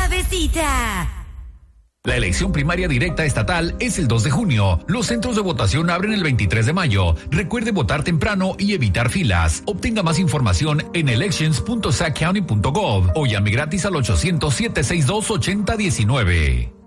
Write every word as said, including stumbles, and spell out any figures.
suavecita. La elección primaria directa estatal es el dos de junio. Los centros de votación abren el veintitrés de mayo. Recuerde votar temprano y evitar filas. Obtenga más información en elections punto sac county punto gov o llame gratis al ochocientos, siete seis dos, ochenta diecinueve.